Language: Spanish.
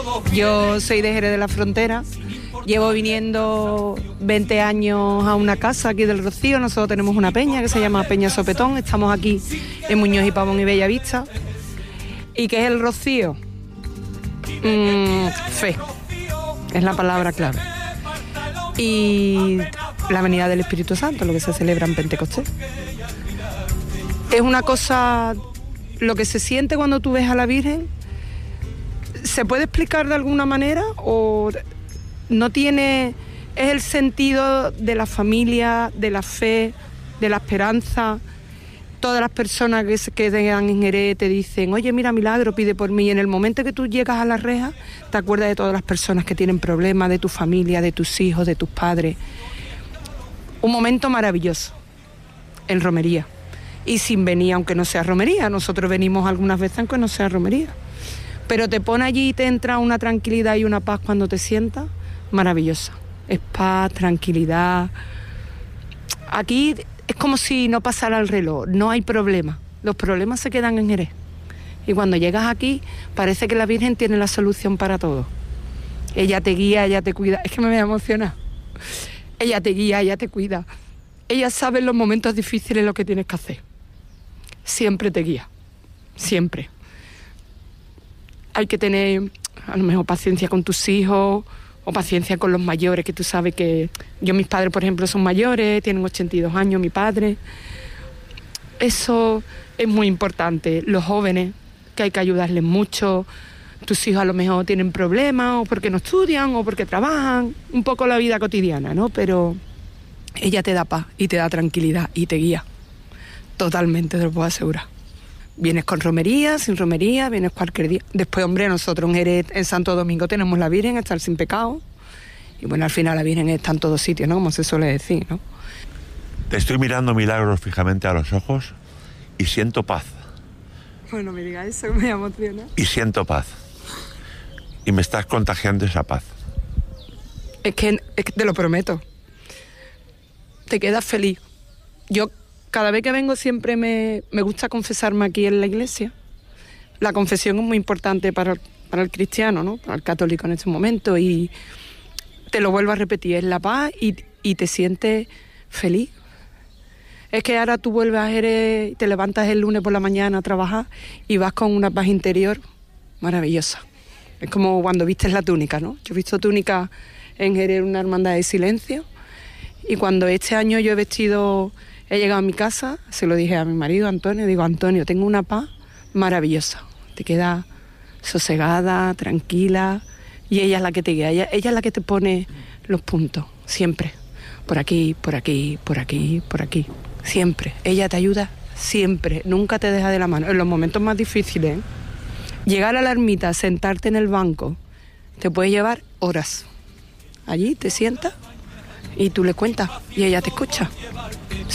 Yo soy de Jerez de la Frontera, llevo viniendo 20 años a una casa aquí del Rocío. Nosotros tenemos una peña que se llama Peña Sopetón, estamos aquí en Muñoz y Pavón y Bellavista. ¿Y qué es el Rocío? Fe, es la palabra clave. Y la venida del Espíritu Santo, lo que se celebra en Pentecostés. Es una cosa, lo que se siente cuando tú ves a la Virgen, ¿se puede explicar de alguna manera o no tiene? Es el sentido de la familia, de la fe, de la esperanza. Todas las personas que se quedan en Jerez te dicen, oye, mira, Milagro, pide por mí. Y en el momento que tú llegas a la reja, te acuerdas de todas las personas que tienen problemas, de tu familia, de tus hijos, de tus padres. Un momento maravilloso en romería. Y sin venir, aunque no sea romería. Nosotros venimos algunas veces aunque no sea romería. Pero te pone allí y te entra una tranquilidad y una paz cuando te sientas maravillosa. Es paz, tranquilidad. Aquí es como si no pasara el reloj, no hay problema. Los problemas se quedan en Jerez. Y cuando llegas aquí, parece que la Virgen tiene la solución para todo. Ella te guía, ella te cuida. Es que me voy a emocionar. Ella te guía, ella te cuida. Ella sabe en los momentos difíciles lo que tienes que hacer. Siempre te guía. Siempre. Hay que tener, a lo mejor, paciencia con tus hijos o paciencia con los mayores, que tú sabes que... mis padres, por ejemplo, son mayores, tienen 82 años, mi padre. Eso es muy importante. Los jóvenes, que hay que ayudarles mucho. Tus hijos a lo mejor tienen problemas, o porque no estudian, o porque trabajan. Un poco la vida cotidiana, ¿no? Pero ella te da paz y te da tranquilidad y te guía. Totalmente, te lo puedo asegurar. Vienes con romería, sin romería, vienes cualquier día. Después, hombre, nosotros en Jerez, en Santo Domingo, tenemos la Virgen, está el Sin Pecado. Y bueno, al final la Virgen está en todos sitios, ¿no? Como se suele decir, ¿no? Te estoy mirando, Milagros, fijamente a los ojos y siento paz. Bueno, me diga eso, me emociona. Y siento paz. Y me estás contagiando esa paz. Es que te lo prometo. Te quedas feliz. Yo cada vez que vengo siempre me gusta confesarme aquí en la iglesia. La confesión es muy importante para el cristiano, ¿no? Para el católico en este momento. Y te lo vuelvo a repetir, es la paz y te sientes feliz. Es que ahora tú vuelves a Jerez, te levantas el lunes por la mañana a trabajar y vas con una paz interior maravillosa. Es como cuando vistes la túnica, ¿no? Yo he visto túnica en Jerez, una hermandad de silencio. Y cuando este año yo he llegado a mi casa, se lo dije a mi marido, Antonio, digo, Antonio, tengo una paz maravillosa. Te quedas sosegada, tranquila, y ella es la que te guía, ella es la que te pone los puntos, siempre. Por aquí, por aquí, por aquí, por aquí. Siempre. Ella te ayuda siempre, nunca te deja de la mano. En los momentos más difíciles, llegar a la ermita, sentarte en el banco, te puede llevar horas. Allí te sientas y tú le cuentas y ella te escucha.